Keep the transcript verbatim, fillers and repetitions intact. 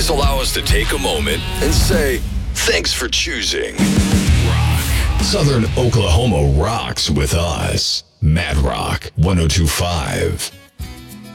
please allow us to take a moment and say thanks for choosing rock. Southern Oklahoma rocks with us. Mad Rock one oh two point five.